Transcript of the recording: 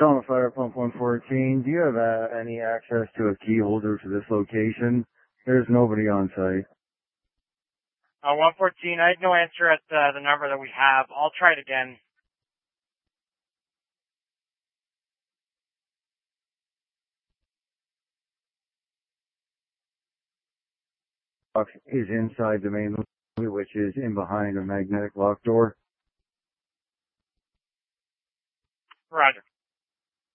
Trauma Fire Pump 114, do you have any access to a key holder to this location? There's nobody on site. 114, I had no answer at the number that we have. I'll try it again. Is inside the main lobby, which is in behind a magnetic lock door. Roger.